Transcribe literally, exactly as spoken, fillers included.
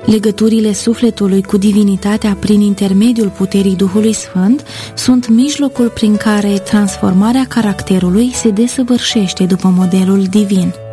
Legăturile sufletului cu divinitatea prin intermediul puterii Duhului Sfânt sunt mijlocul prin care transformarea caracterului se desăvârșește după modelul divin.